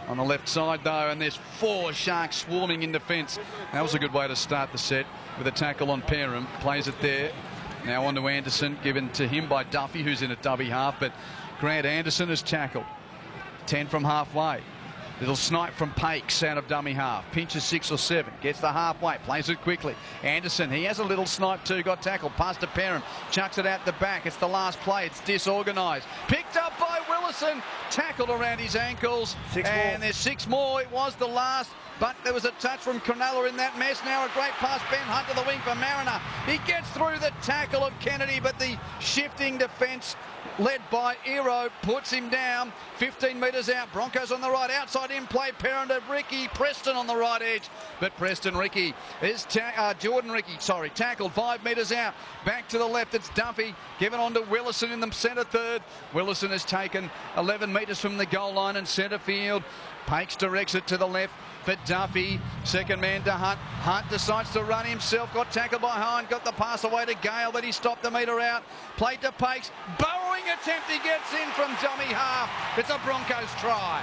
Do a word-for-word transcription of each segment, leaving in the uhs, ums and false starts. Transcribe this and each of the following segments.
on the left side though, and there's four Sharks swarming in defence. That was a good way to start the set with a tackle on Perham. Plays it there. Now on to Anderson, given to him by Duffy, who's in a dubby half, but Grant Anderson is tackled. ten from halfway. Little snipe from Pakes out of dummy half. Pinches six or seven. Gets the halfway. Plays it quickly. Anderson, he has a little snipe too. Got tackled. Pass to Perham. Chucks it out the back. It's the last play. It's disorganised. Picked up by Willison. Tackled around his ankles. Six and more. there's six more. It was the last. But there was a touch from Cronulla in that mess. Now a great pass, Ben Hunt to the wing for Mariner. He gets through the tackle of Kennedy, but the shifting defence led by Ero puts him down. fifteen metres out. Broncos on the right. Outside in play. Perham to Ricky. Preston on the right edge. But Preston Ricky is uh, Jordan Ricky, sorry, tackled five metres out. Back to the left. It's Duffy. Given on to Willison in the centre third. Willison has taken eleven metres from the goal line and centre field. Pakes directs it to the left for Duffy. Second man to Hunt. Hunt decides to run himself. Got tackled by Hine. Got the pass away to Gale, but he stopped the metre out. Played to Pakes. Burrowing attempt. He gets in from dummy half. It's a Broncos try.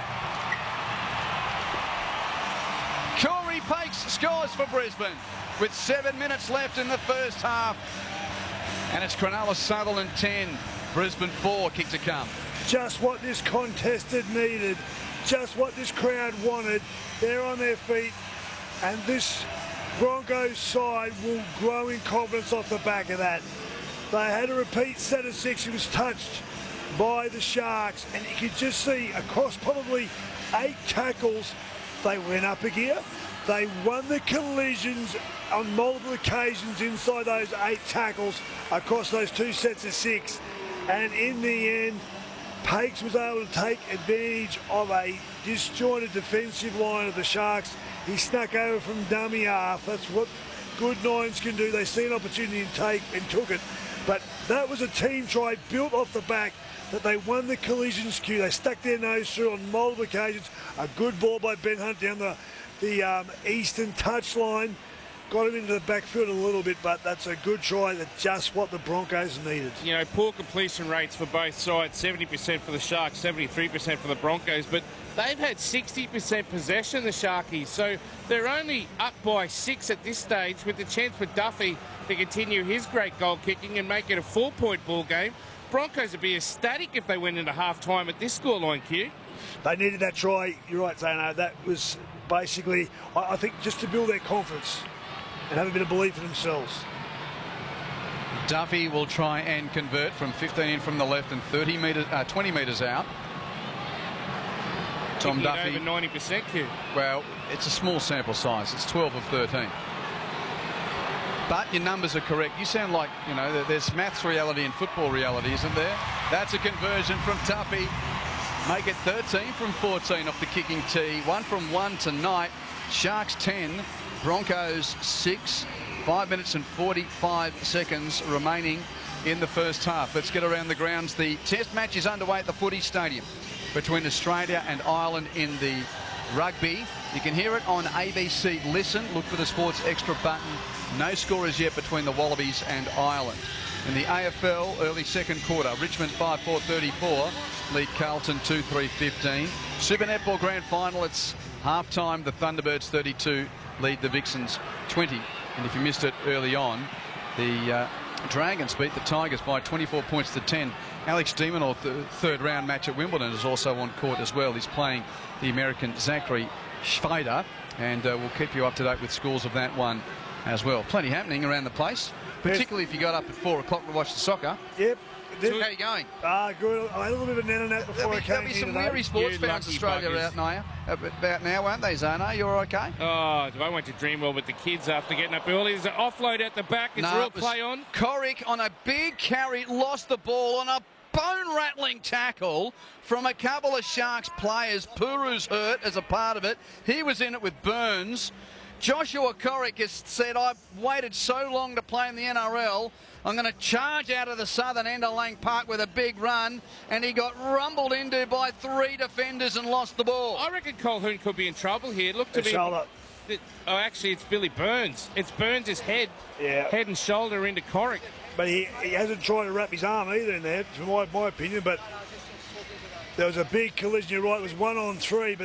Corey Pakes scores for Brisbane with seven minutes left in the first half. And it's Cronulla Sutherland ten, Brisbane four. Kick to come. Just what this contest had needed. Just what this crowd wanted. They're on their feet, and this Broncos side will grow in confidence off the back of that. They had a repeat set of six. It was touched by the Sharks, and you could just see across probably eight tackles, they went up a gear. They won the collisions on multiple occasions inside those eight tackles across those two sets of six, and in the end, Pakes was able to take advantage of a disjointed defensive line of the Sharks. He snuck over from dummy half. That's what good nines can do. They see an opportunity to take and took it. But that was a team try built off the back that they won the collisions queue. They stuck their nose through on multiple occasions. A good ball by Ben Hunt down the, the um, eastern touchline. Got him into the backfield a little bit, but that's a good try. That's just what the Broncos needed. You know, poor completion rates for both sides, seventy percent for the Sharks, seventy-three percent for the Broncos, but they've had sixty percent possession, the Sharkies, so they're only up by six at this stage with the chance for Duffy to continue his great goal kicking and make it a four-point ball game. Broncos would be ecstatic if they went into half-time at this scoreline, Q. They needed that try. You're right, Zano. That was basically, I, I think, just to build their confidence and have a bit of belief in themselves. Duffy will try and convert from fifteen in from the left and thirty metres, uh, twenty metres out. Tom Kicking Duffy. Over ninety percent, Q. Well, it's a small sample size. It's twelve of thirteen. But your numbers are correct. You sound like, you know, there's maths reality and football reality, isn't there? That's a conversion from Duffy. Make it thirteen from fourteen off the kicking tee. One from one tonight. Sharks ten. Broncos six, five minutes and forty-five seconds remaining in the first half. Let's get around the grounds. The test match is underway at the Footy Stadium between Australia and Ireland in the rugby. You can hear it on A B C Listen. Look for the Sports Extra button. No score as yet between the Wallabies and Ireland. In the A F L, early second quarter, Richmond five four thirty-four, lead Carlton two three fifteen. Super Netball Grand Final, it's half-time. The Thunderbirds thirty-two lead the Vixens twenty. And if you missed it early on, the uh, Dragons beat the Tigers by twenty-four points to ten. Alex Demonor, th third round match at Wimbledon, is also on court as well. He's playing the American Zachary Schweider, and uh, we'll keep you up to date with scores of that one as well. Plenty happening around the place, particularly if you got up at four o'clock to watch the soccer. Yep. How are you going? Ah, good. I had a little bit of a net on that before There'll be, I came there'll be here some today. weary sports You fans lucky Australia buggers. out now, about now, won't they, Zano? You're okay? Oh, I went to Dreamworld with the kids after getting up early. There's an offload at the back. It's No, real it was play on. Corrick on a big carry, lost the ball on a bone-rattling tackle from a couple of Sharks players. Puru's hurt as a part of it. He was in it with Burns. Joshua Corrick has said, I've waited so long to play in the N R L, I'm going to charge out of the southern end of Lang Park with a big run, and he got rumbled into by three defenders and lost the ball. I reckon Colquhoun could be in trouble here. Look to His be. shoulder. It- oh, actually, it's Billy Burns. It's Burns' head, Yeah. head and shoulder into Corrick. But he, he hasn't tried to wrap his arm either in there, from my, my opinion. But there was a big collision, you're right, it was one on three. But